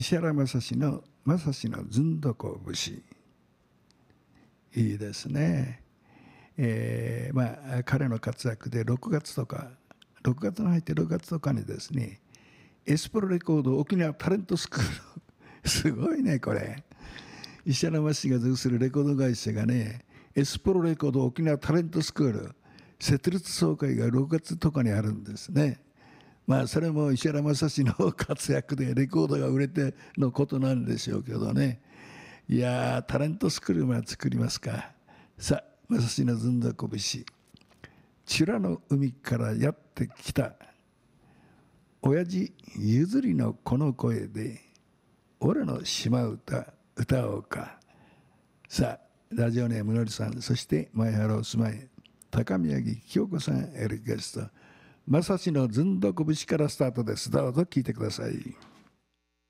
石原正史のずんどこ節、いいですね。彼の活躍で6月に入って6月とかにですね、エスプロレコード沖縄タレントスクールすごいねこれ。石原正史が属するレコード会社がね、エスプロレコード沖縄タレントスクール設立総会が6月とかにあるんですね。それも石原正史の活躍でレコードが売れてのことなんでしょうけどね。いやー、タレントスクールも作りますか。さあ、正史のずんどこ節。美らの海からやってきた親父譲りのこの声で俺の島唄歌おうか。さあ、ラジオネームのりさん、そして前原お住まい高宮城清子さんリクエスト、正史のずんどこ節からスタートです。どうぞ聴いてください。